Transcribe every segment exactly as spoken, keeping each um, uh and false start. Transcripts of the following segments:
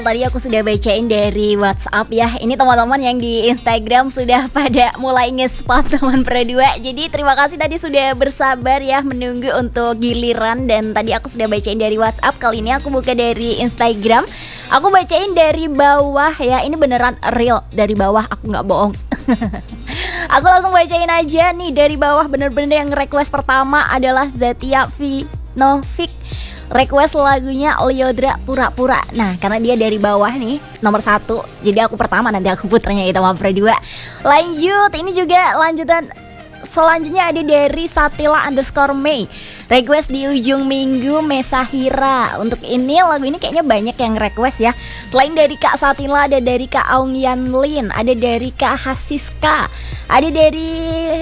Tadi aku sudah bacain dari WhatsApp ya. Ini teman-teman yang di Instagram sudah pada mulai nge-spot teman Pro dua. Jadi terima kasih tadi sudah bersabar ya menunggu untuk giliran. Dan tadi aku sudah bacain dari WhatsApp. Kali ini aku buka dari Instagram. Aku bacain dari bawah ya. Ini beneran real dari bawah, aku gak bohong. Aku langsung bacain aja nih dari bawah. Bener-bener yang request pertama adalah Zatia Vinovic. Request lagunya Lyodra Pura-Pura. Nah karena dia dari bawah nih nomor satu, jadi aku pertama, nanti aku puternya itu sama Pro dua. Lanjut, ini juga lanjutan. Selanjutnya ada dari Satila underscore May. Request di ujung minggu Mesahira. Untuk ini lagu ini kayaknya banyak yang request ya. Selain dari Kak Satila, ada dari Kak Aung Yanlin, ada dari Kak Hasiska, ada dari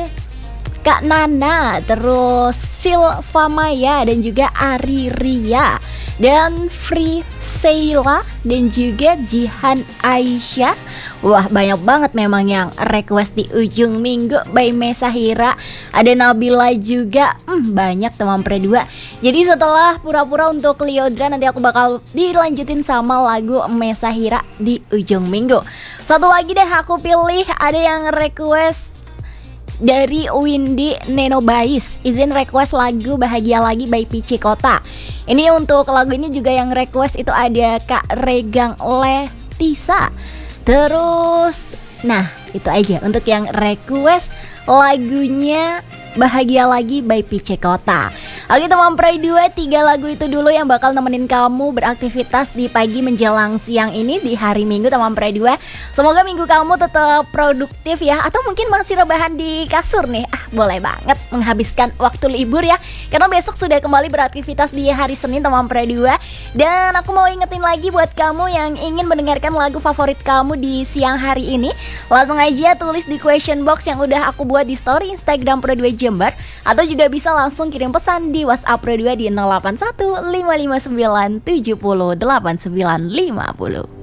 Kak Nana, terus Silva Maya, dan juga Ari Ria, dan Free Sheila, dan juga Jihan Aisyah. Wah banyak banget memang yang request di ujung minggu by Mesahira. Ada Nabila juga, hmm, banyak teman Pro dua. Jadi setelah pura-pura untuk Lyodra, nanti aku bakal dilanjutin sama lagu Mesahira di ujung minggu. Satu lagi deh aku pilih, ada yang request dari Windy Nenobais, izin request lagu Bahagia Lagi by Pici Kota. Ini untuk lagu ini juga yang request itu ada Kak Regang Letisa. Terus, nah itu aja untuk yang request lagunya Bahagia Lagi by Pici Kota. Oke teman Pro dua, tiga lagu itu dulu yang bakal nemenin kamu beraktivitas di pagi menjelang siang ini di hari Minggu teman Pro dua. Semoga minggu kamu tetap produktif ya. Atau mungkin masih rebahan di kasur nih. Ah boleh banget menghabiskan waktu libur ya. Karena besok sudah kembali beraktivitas di hari Senin teman Pro dua. Dan aku mau ingetin lagi buat kamu yang ingin mendengarkan lagu favorit kamu di siang hari ini, langsung aja tulis di question box yang udah aku buat di story Instagram Pro dua Jember. Atau juga bisa langsung kirim pesan di WhatsApp Pro dua di nol delapan satu lima lima sembilan tujuh nol delapan sembilan lima nol.